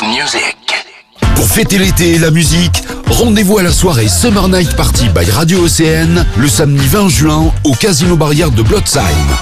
Music. Pour fêter l'été et la musique, rendez-vous à la soirée Summer Night Party by Radio Océane le samedi 20 juin au Casino Barrière de Blotzheim.